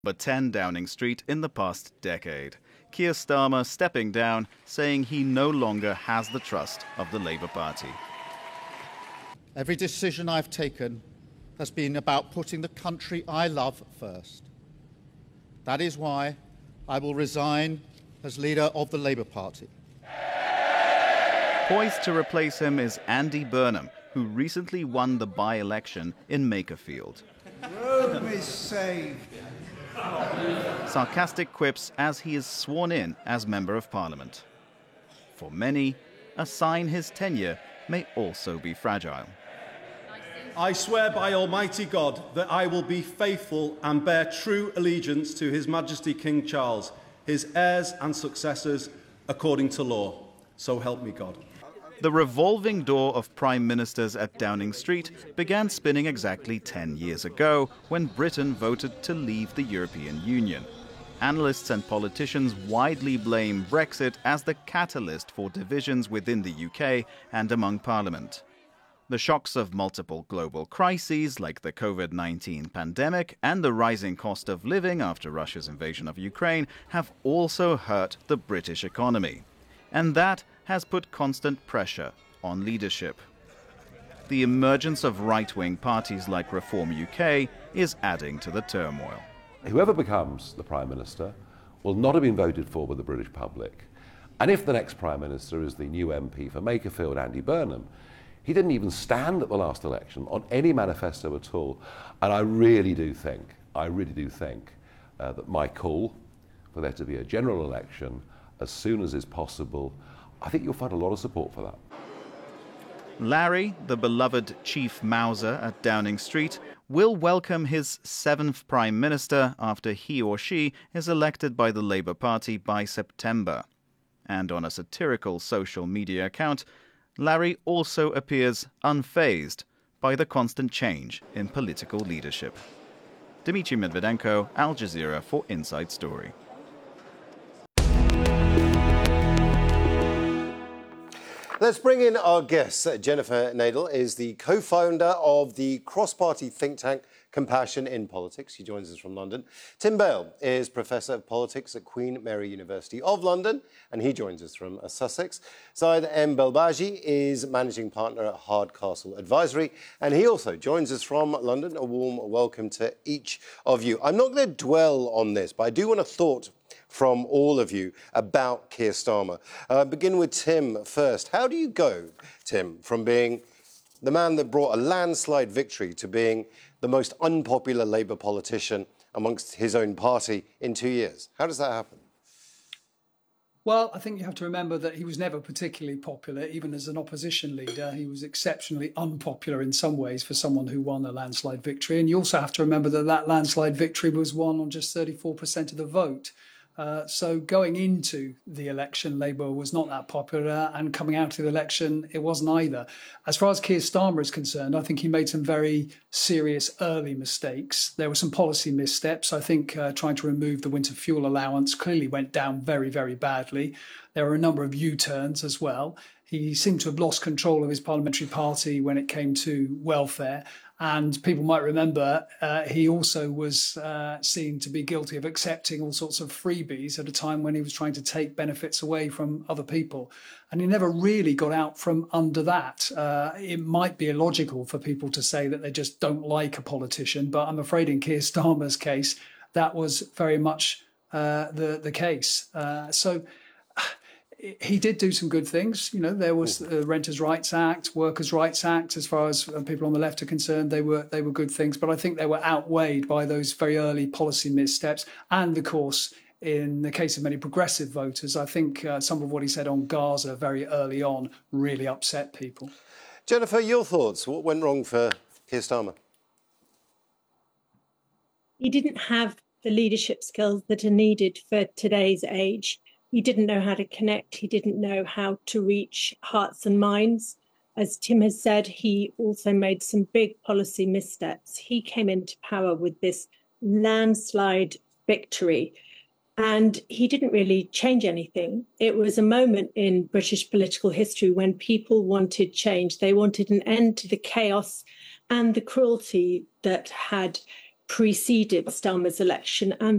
But 10 Downing Street in the past decade. Keir Starmer stepping down, saying he no longer has the trust of the Labour Party. Every decision I've taken has been about putting the country I love first. That is why I will resign as leader of the Labour Party. Poised to replace him is Andy Burnham, who recently won the by-election in Makerfield. Rome is saved. Sarcastic quips as he is sworn in as Member of Parliament. For many, a sign his tenure may also be fragile. I swear by Almighty God that I will be faithful and bear true allegiance to His Majesty King Charles, his heirs and successors, according to law. So help me God. The revolving door of prime ministers at Downing Street began spinning exactly 10 years ago when Britain voted to leave the European Union. Analysts and politicians widely blame Brexit as the catalyst for divisions within the UK and among Parliament. The shocks of multiple global crises like the COVID-19 pandemic and the rising cost of living after Russia's invasion of Ukraine have also hurt the British economy. And that has put constant pressure on leadership. The emergence of right-wing parties like Reform UK is adding to the turmoil. Whoever becomes the Prime Minister will not have been voted for by the British public. And if the next Prime Minister is the new MP for Makerfield, Andy Burnham, he didn't even stand at the last election on any manifesto at all. And I really do think that my call for there to be a general election as soon as is possible, I think you'll find a lot of support for that. Larry, the beloved Chief Mauser at Downing Street, will welcome his 7th Prime Minister after he or she is elected by the Labour Party by September. And on a satirical social media account, Larry also appears unfazed by the constant change in political leadership. Dmitry Medvedenko, Al Jazeera for Inside Story. Let's bring in our guest. Jennifer Nadel is the co-founder of the cross-party think tank Compassion in Politics. She joins us from London. Tim Bale is Professor of Politics at Queen Mary University of London, and he joins us from Sussex. Syed M. Belbaji is Managing Partner at Hardcastle Advisory, and he also joins us from London. A warm welcome to each of you. I'm not going to dwell on this, but I do want a thought from all of you about Keir Starmer. Begin with Tim first. How do you go, Tim, from being the man that brought a landslide victory to being the most unpopular Labour politician amongst his own party in 2 years? How does that happen? Well, I think you have to remember that he was never particularly popular, even as an opposition leader. He was exceptionally unpopular in some ways for someone who won a landslide victory. And you also have to remember that that landslide victory was won on just 34% of the vote. So going into the election, Labour was not that popular, and coming out of the election, it wasn't either. As far as Keir Starmer is concerned, I think he made some very serious early mistakes. There were some policy missteps. I think trying to remove the winter fuel allowance clearly went down very, very badly. There were a number of U-turns as well. He seemed to have lost control of his parliamentary party when it came to welfare. And people might remember he also was seen to be guilty of accepting all sorts of freebies at a time when he was trying to take benefits away from other people. And he never really got out from under that. It might be illogical for people to say that they just don't like a politician, but I'm afraid in Keir Starmer's case, that was very much the case. So he did do some good things. You know, there was the Renters' Rights Act, Workers' Rights Act. As far as people on the left are concerned, they were good things. But I think they were outweighed by those very early policy missteps. And of course, in the case of many progressive voters, I think some of what he said on Gaza very early on really upset people. Jennifer, your thoughts? What went wrong for Keir Starmer? He didn't have the leadership skills that are needed for today's age. He didn't know how to connect. He didn't know how to reach hearts and minds. As Tim has said, he also made some big policy missteps. He came into power with this landslide victory, and he didn't really change anything. It was a moment in British political history when people wanted change. They wanted an end to the chaos and the cruelty that had preceded Starmer's election, and